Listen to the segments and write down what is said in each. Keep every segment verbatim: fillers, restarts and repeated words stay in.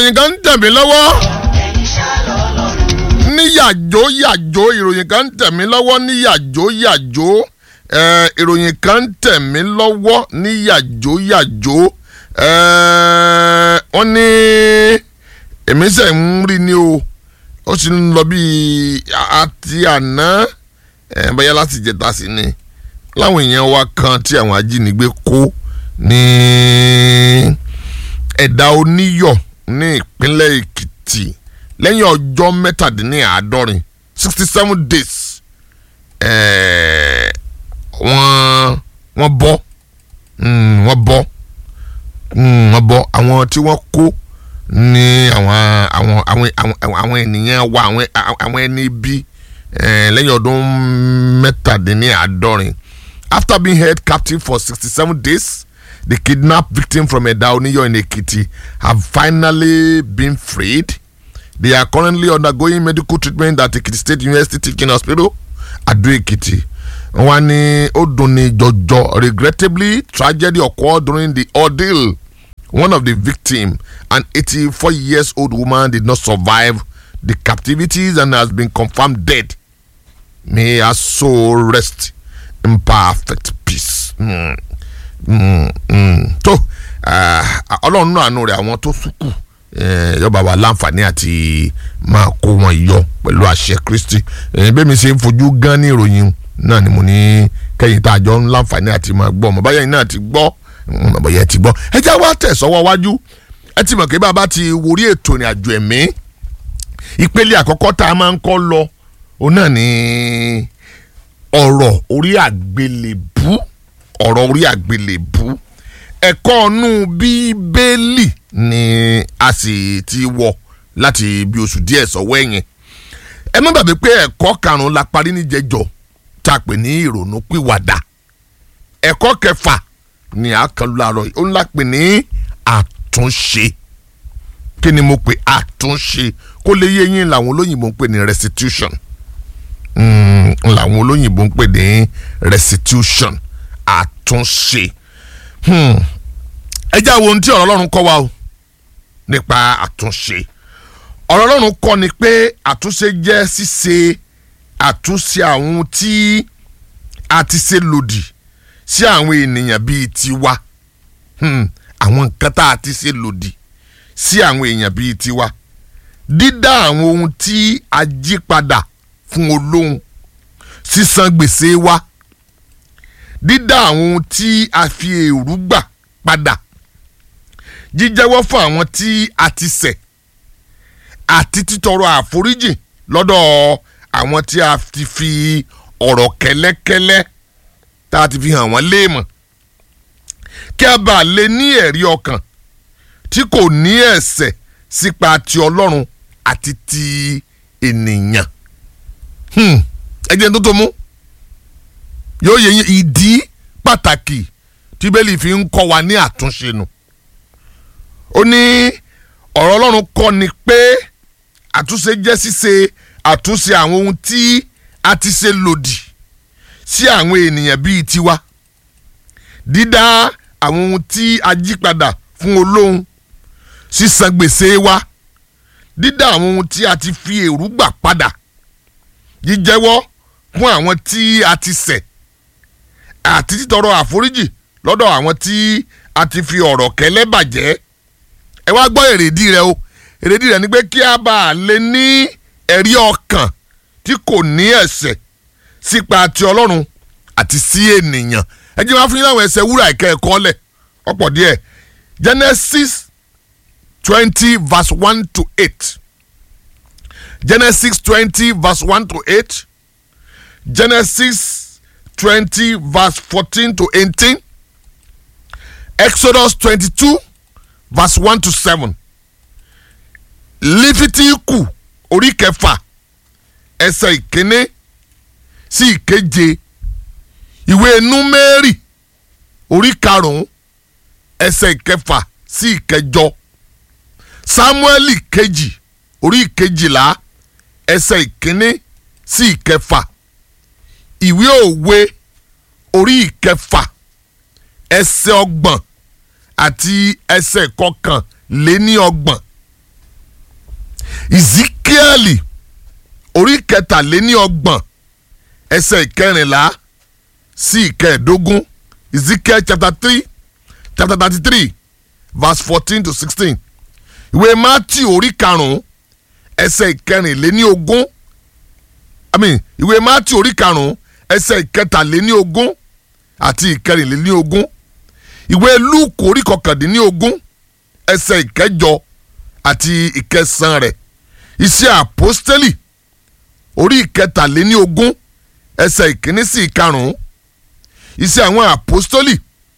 ìròyìn kan tẹ̀ mí lọ́wọ́ ní yàjó yàjó ìròyìn kan tẹ̀ mí lọ́wọ́ ní yàjó yàjó ìròyìn kan tẹ̀ mí lọ́wọ́ ní yàjó yàjó wọ́n ní èmi sẹ̀ ń rí ni o ó sì ń lọ bí àti àná bóyá láti jẹta sí ni láwọn èèyàn wa kan tí àwọn ajínigbé kó ní ẹ̀dá oníyọ̀ ní ìpínlẹ̀ Èkìtì lẹ́yìn ọjọ́ mẹ́tàdínláàádọ́rin sixty seven days wọ́n wọ́n bọ́ wọ́n bọ́ wọ́n bọ́ àwọn tí wọ́n kó ní àwọn àwọn àwọn àwọn ènìyàn wa àwọn àwọn ẹni bí lẹ́yìn ọdún mẹ́tàdínláàádọ́rin. After being held captive for sixty-seven days, the kidnapped victim from Edaoniyo in Ekiti have finally been freed. They are currently undergoing medical treatment at Ekiti State University Teaching Hospital, Ado Ekiti. Wani Oduni Jojo, regrettably, tragedy occurred during the ordeal. One of the victims, an eighty-four years old woman, did not survive the captivities and has been confirmed dead. May her soul rest in perfect peace. Mm. Mm. Mm. So, ọlọ́run náà àánú rẹ̀ àwọn tó sùkù yọba wa láǹfààní àti máa kó wọn yọ pẹ̀lú àṣẹ Kristi. Bẹ́ẹ̀ mi ṣe ń fojú gan ní ìròyìn náà ni mo ní kẹ́yìn tá a jọ ń láǹfààní àti máa gbọ́ ọmọ báyẹn náà ti gbọ́ ọmọ yẹn ti gbọ́. Ẹ já wá tẹ̀ sọ́wọ́ wájú ẹ ti mọ̀ pé bàbá ti worí ètò ìrìn àjò ẹ̀mí ìpele àkọ́kọ́ tá a máa ń kọ́ lọ òun náà ni ọ̀rọ̀ orí àgbélébú ọ̀rọ̀ orí àgbélébú ẹ̀kọ́ ọ̀nù bíbélì ni a sì ti wọ̀ láti bí oṣù díẹ̀ sọ́wọ́ ẹ̀yìn. Ẹ má gbàgbé pé ẹ̀kọ́ karùn-ún la parí níjẹjọ tá a pè ní ìrònú pìwàdà. Ẹ̀kọ́ kẹfà ni a kan láàárọ̀ yìí ó ń la pè ní àtúnṣe. Kí ni mo pè àtúnṣe kó lè yé yín làwọn olóyìnbó ń pè ní restitution. Mm, làwọn olóyìnbó ń pè ní restitution àtúnṣe. Hmm. Ẹ já wo ohun tí ọ̀rọ̀ Ọlọ́run kọ́ wa o nípa àtúnṣe. Ọ̀rọ̀ Ọlọ́run kọ́ ni pé àtúnṣe jẹ́ ṣíṣe àtúnṣe àwọn tí a ti ṣe lòdì sí àwọn ènìyàn bíi tiwa. Hmm. Àwọn nǹkan tá a ti ṣe lòdì sí àwọn èèyàn bíi tiwa. Dídá àwọn ohun tí a jí padà fún olóhùn, sísan gbèsè wa, dídá àwọn ohun tí a fi èrú gbà padà, jíjẹ́wọ́ fún àwọn tí a ti ṣẹ̀ àti títọrọ àforíjì lọ́dọ̀ àwọn tí a ti fi ọ̀rọ̀ kẹ́lẹ́kẹ́lẹ́ tá a ti fi hàn wọ́n léèmọ̀ kí a bá lè ní ẹ̀rí ọkàn tí kò ní ẹ̀ṣẹ̀ sípa ti Ọlọ́run àti ti ènìyàn. Hmm. Ẹ jẹ́ tó tó mú yóò yẹ ìdí pàtàkì tí Bíbélì fi ń kọ́ wa ní àtúnṣe nù. Ó ní ọ̀rọ̀ Ọlọ́run kọ́ ni pé àtúnṣe jẹ́ ṣíṣe àtúnṣe àwọn ohun tí a ti ṣe lòdì sí àwọn ènìyàn bíi tiwa, dídá àwọn ohun tí a jí padà fún olóhùn, sísan gbèsè wa, dídá àwọn ohun tí a ti fi èrú gbà padà, jíjẹ́wọ́ fún àwọn tí a ti ṣẹ̀ àti títọrọ àforíjì lọ́dọ̀ àwọn tí a ti fi ọ̀rọ̀ kẹ́lẹ́ bàjẹ́. Ẹ wá gbọ́ èrèdí rẹ̀ o èrèdí rẹ̀ ni pé kí a bá lè ní ẹ̀rí ọkàn tí kò ní ẹ̀ṣẹ̀ sípa ti Ọlọ́run àti sí ènìyàn. Ẹ jẹ́ wá fún yín láwọn ẹsẹ̀ wúrà ìkẹ́ ẹ̀kọ́ lẹ̀ ọ̀pọ̀ díẹ̀. Genesis twenty verse one to eight. Genesis twenty verse one to eight. Genesis twenty verse fourteen to eighteen. Exodus twenty-two verse one to seven. Lífítíkù orí kẹfà ẹsẹ̀ ìkíní sí ìkeje. Ìwé Númérì orí karùn-ún ẹsẹ̀ ìkẹfà sí ìkẹjọ. Sámúẹ́lì kejì orí ìkejìlá ẹsẹ̀ ìkíní sí ìkẹfà. Ìwé Òwe orí ìkẹfà ẹsẹ̀ ọgbọ̀n àti ẹsẹ̀ kọkànléní ọgbọ̀n. Ezekiel orí kẹtàléní ọgbọ̀n ẹsẹ̀ ìkẹrìnlá sí ìkẹẹ̀dógún. Ezekiel chapter three chapter thirty-three verse fourteen to sixteen. Ìwé Matthew orí karùn-ún ẹsẹ̀ ìkẹrìnléní ogún. I mean ìwé Matthew orí karùn-ún ẹsẹ̀ ìkẹtàléní ogún àti ìkẹrìnléní ogún. Ìwé Luke orí kọkàndínní ogún ẹsẹ̀ ìkẹjọ àti ìkẹsàn rẹ̀. Iṣẹ́ àpọ́stélì orí ìkẹtàléní ogún ẹsẹ̀ ìkíní sí ìkarùn-ún. Iṣẹ́ àwọn àpọ́stélì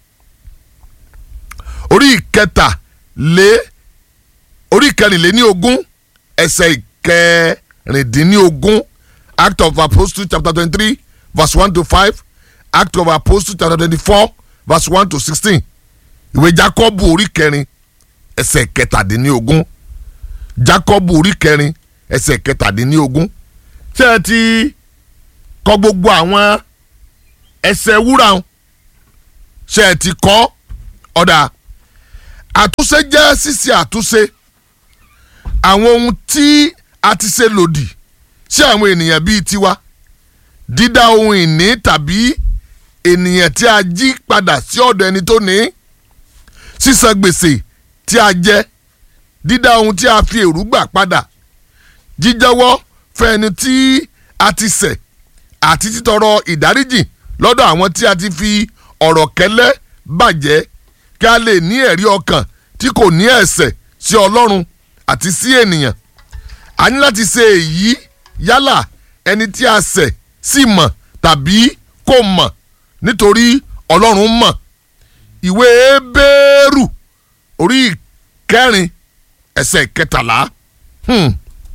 orí ìkẹtàlé orí ìkẹrìnléní ogún ẹsẹ̀ ìkẹrìndínní ogún. Act of Apostles chapter twenty-three verse one to five. Act of Apostles chapter twenty-four verse one to sixteen. Ìwé Jákọ́bù orí kẹrin ẹsẹ̀ kẹtàdínní ogún. Jákọ́bù orí kẹrin ẹsẹ̀ kẹtàdínní ogún. Ṣé ẹ ti kọ gbogbo àwọn ẹsẹ̀ wúrà ń? Ṣé ẹ ti kọ ọ̀dà? Àtúnṣe jẹ́ ṣíṣe àtúnṣe àwọn ohun tí a ti ṣe lòdì sí àwọn ènìyàn bíi tiwa. Dídá ohun ìní tàbí ènìyàn tí a jí padà sí ọ̀dọ̀ ẹni tó ní. Sísan gbèsè tí a jẹ. Dídá ohun tí a fi èrú gbà padà. Jíjẹ́wọ́ fún ẹni tí a ti ṣẹ̀ àti títọrọ ìdáríjì lọ́dọ̀ àwọn tí a ti fi ọ̀rọ̀ kẹ́lẹ́ bàjẹ́ kí a lè ní ẹ̀rí ọkàn tí kò ní ẹ̀ṣẹ̀ sí Ọlọ́run àti sí ènìyàn. A ní láti ṣe èyí yálà ẹni tí a ṣẹ̀ sì mọ̀ tàbí kò mọ̀ nítorí Ọlọ́run mọ̀. Ìwé Hébérù orí kẹrin ẹsẹ̀ kẹtàlá. Hmm.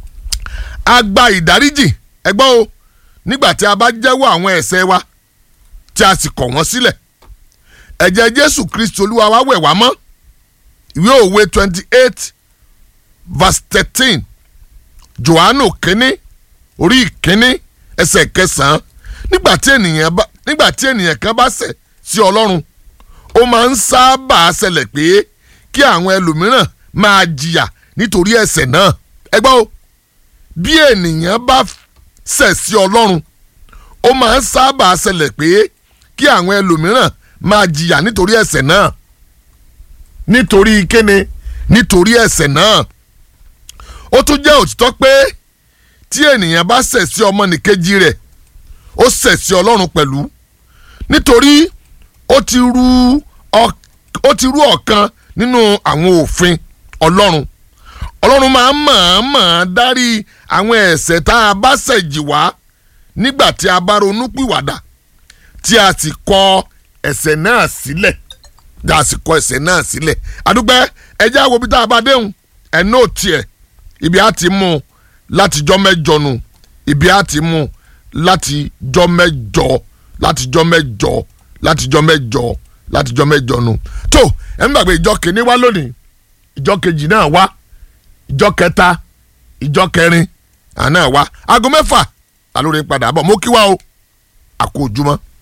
A gba ìdáríjì ẹgbọ́n o nígbà tí a bá jẹ́wọ́ àwọn ẹ̀ṣẹ̀ wa tí a sì kọ̀ wọ́n sílẹ̀. Ẹ̀jẹ̀ Jésù Kristi Olúwa wa wẹ̀ wá mọ́. Ìwé Òwe twenty eight verse thirteen. Jòhánù kínní orí ìkínní ẹsẹ̀ kẹsàn-án. Nígbà tí ènìyàn bá nígbà tí ènìyàn kan bá ṣẹ̀ sí Ọlọ́run, ó máa ń sábà ṣẹlẹ̀ pé kí àwọn ẹlòmíràn máa jìyà nítorí ẹ̀ṣẹ̀ náà. Ẹ gbọ́ o, bí ènìyàn bá ṣẹ̀ sí Ọlọ́run, ó máa ń sábà ṣẹlẹ̀ pé kí àwọn ẹlòmíràn máa jìyà nítorí ẹ̀ṣẹ̀ náà. Nítorí kíni? Nítorí ẹ̀ṣẹ̀ náà. Ó tún jẹ́ òtítọ́ pé tí ènìyàn bá ṣẹ̀ sí ọmọnìkejì rẹ̀, ó ṣẹ̀ sí Ọlọ́run pẹ̀lú. Nítorí ó ti rú ó ti rú ọ̀kan nínú àwọn òfin Ọlọ́run. Ọlọ́run máa ń mọ̀ọ́mọ̀ dárí àwọn ẹ̀ṣẹ̀ tá a bá ṣẹ̀ jì wá nígbà tí a bá ronú pìwàdà tí a sì kọ ẹ̀ṣẹ̀ náà sílẹ̀. Tí a sì kọ ẹ̀ṣẹ̀ náà sílẹ̀. Àdúpẹ́ ẹjẹ́ àwọn ibi tá a bá déhùn ẹ̀ náà tiẹ̀ ibi á ti mú láti jọ́ mẹ́jọ nù. Ibi á ti mú láti jọ́ mẹ́jọ láti jọ́ mẹ́jọ láti jọ́ mẹ́jọ láti jọ́ mẹ́jọ nù. Tó ẹ̀ ń gbàgbé ìjọ kìíní wá lónìí, ìjọ kejì náà wá, ìjọ kẹta, ìjọ kẹrin àná wá. Aago mẹ́fà alóore padà bọ̀. Mo kí wa o, àkó ojúmọ́.